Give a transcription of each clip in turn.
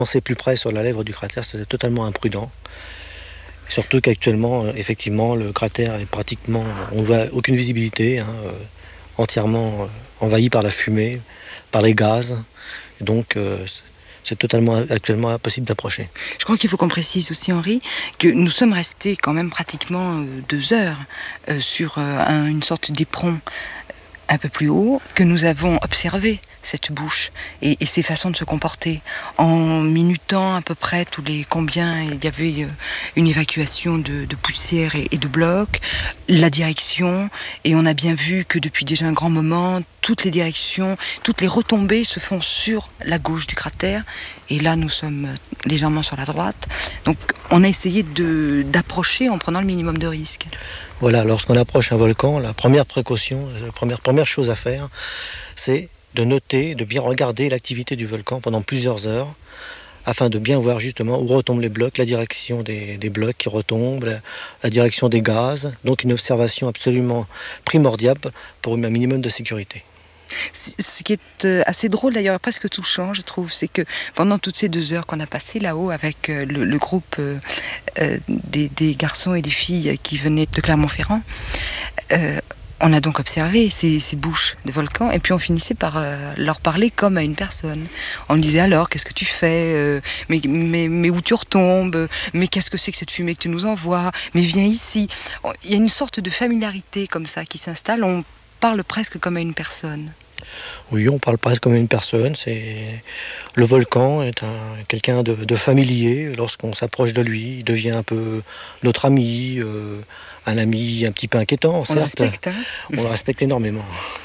Penser plus près sur la lèvre du cratère, c'est totalement imprudent. Surtout qu'actuellement, effectivement, le cratère est pratiquement, on ne voit aucune visibilité, entièrement envahi par la fumée, par les gaz. Donc, c'est totalement actuellement impossible d'approcher. Je crois qu'il faut qu'on précise aussi, Henri, que nous sommes restés quand même pratiquement 2 heures sur une sorte d'éperon un peu plus haut, que nous avons observé cette bouche et ses façons de se comporter. En minutant à peu près tous les combien il y avait une évacuation de poussière et de blocs, la direction, et on a bien vu que depuis déjà un grand moment, toutes les directions, toutes les retombées se font sur la gauche du cratère, et là nous sommes légèrement sur la droite. Donc on a essayé d'approcher en prenant le minimum de risques. Voilà, lorsqu'on approche un volcan, la première précaution, la première chose à faire, c'est de noter, de bien regarder l'activité du volcan pendant plusieurs heures, afin de bien voir justement où retombent les blocs, la direction des blocs qui retombent, la direction des gaz. Donc une observation absolument primordiale pour un minimum de sécurité. Ce qui est assez drôle d'ailleurs, presque touchant je trouve, c'est que pendant toutes ces 2 heures qu'on a passées là-haut avec le groupe des garçons et des filles qui venaient de Clermont-Ferrand, on a donc observé ces bouches de volcans, et puis on finissait par leur parler comme à une personne. On disait alors, qu'est-ce que tu fais, mais où tu retombes, mais qu'est-ce que c'est que cette fumée que tu nous envoies, mais viens ici. Il y a une sorte de familiarité comme ça qui s'installe, on parle presque comme à une personne. Oui, on parle presque comme une personne. Le volcan est quelqu'un de familier. Lorsqu'on s'approche de lui, il devient un peu notre ami, un ami un petit peu inquiétant, certes. On le respecte, hein. On le respecte énormément.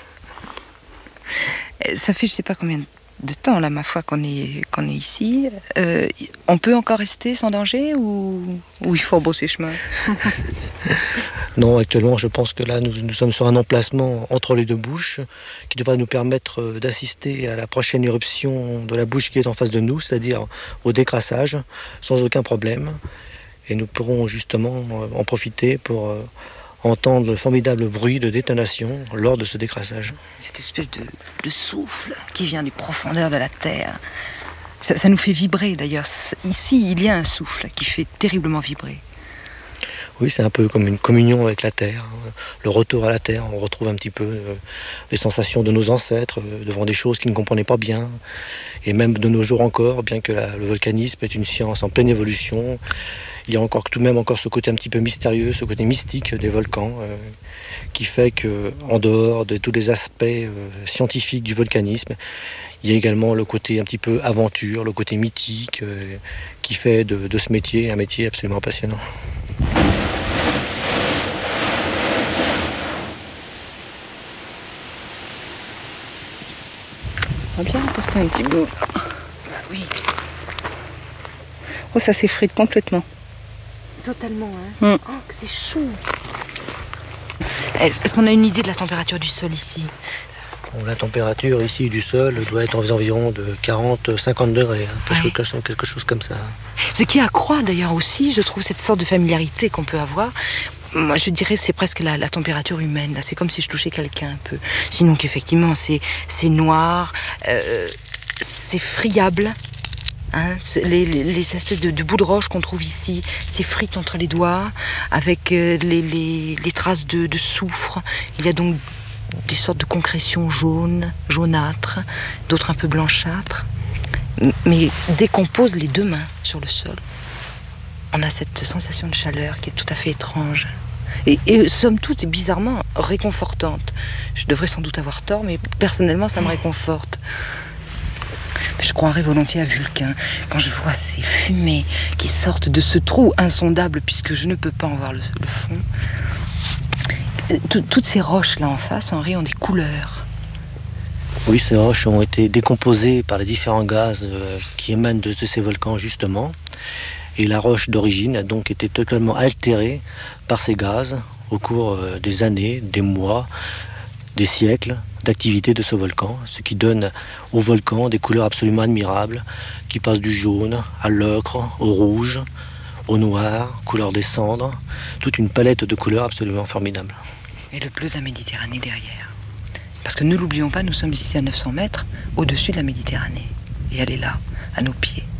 Ça fait je ne sais pas combien de temps, là, ma foi, qu'on est ici. On peut encore rester sans danger ou il faut rebrousser chemin? Non, actuellement, je pense que là, nous sommes sur un emplacement entre les deux bouches qui devrait nous permettre d'assister à la prochaine éruption de la bouche qui est en face de nous, c'est-à-dire au décrassage, sans aucun problème. Et nous pourrons justement en profiter pour entendre le formidable bruit de détonation lors de ce décrassage. Cette espèce de souffle qui vient des profondeurs de la Terre. Ça nous fait vibrer d'ailleurs. Ici, il y a un souffle qui fait terriblement vibrer. Oui, c'est un peu comme une communion avec la Terre, le retour à la Terre. On retrouve un petit peu les sensations de nos ancêtres devant des choses qu'ils ne comprenaient pas bien. Et même de nos jours encore, bien que le volcanisme est une science en pleine évolution, il y a tout de même encore ce côté un petit peu mystérieux, ce côté mystique des volcans, qui fait qu'en dehors de tous les aspects scientifiques du volcanisme, il y a également le côté un petit peu aventure, le côté mythique, qui fait de ce métier un métier absolument passionnant. On va bien apporter un petit bout. Bah oui. Oh, ça s'effrite complètement. Totalement, hein. Oh, que c'est chaud. Est-ce qu'on a une idée de la température du sol ici? Bon, la température ici du sol doit être aux environs de 40-50 degrés, quelque chose comme ça. Ce qui accroît d'ailleurs aussi, je trouve, cette sorte de familiarité qu'on peut avoir. Moi, je dirais c'est presque la température humaine. Là, c'est comme si je touchais quelqu'un un peu. Sinon qu'effectivement, c'est noir, c'est friable. Hein, les espèces de bouts de roche qu'on trouve ici s'effritent entre les doigts avec les traces de soufre. Il y a donc des sortes de concrétions jaunâtres, d'autres un peu blanchâtres. Mais dès qu'on pose les 2 mains sur le sol, on a cette sensation de chaleur qui est tout à fait étrange. Et somme toute, et bizarrement, réconfortante. Je devrais sans doute avoir tort, mais personnellement, ça me réconforte. Je croirais volontiers à Vulcain quand je vois ces fumées qui sortent de ce trou insondable, puisque je ne peux pas en voir le fond. Toutes ces roches là en face, Henri, ont des couleurs. Oui, ces roches ont été décomposées par les différents gaz qui émanent de ces volcans justement. Et la roche d'origine a donc été totalement altérée par ces gaz au cours des années, des mois, des siècles d'activité de ce volcan, ce qui donne au volcan des couleurs absolument admirables, qui passent du jaune à l'ocre, au rouge, au noir, couleur des cendres, toute une palette de couleurs absolument formidable. Et le bleu de la Méditerranée derrière. Parce que ne l'oublions pas, nous sommes ici à 900 mètres, au-dessus de la Méditerranée. Et elle est là, à nos pieds.